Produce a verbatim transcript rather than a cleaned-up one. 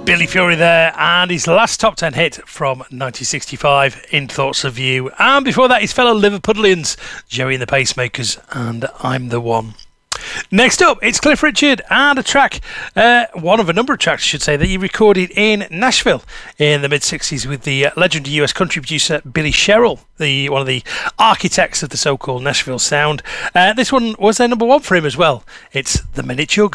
Billy Fury there, and his last top ten hit from nineteen sixty-five, In Thoughts of You. And before that, his fellow Liverpudlians, Joey and the Pacemakers, and I'm the One. Next up, it's Cliff Richard and a track, uh, one of a number of tracks, I should say, that he recorded in Nashville in the mid-sixties with the uh, legendary U S country producer Billy Sherrill, the one of the architects of the so-called Nashville sound. Uh, this one was their number one for him as well. It's The Minute You're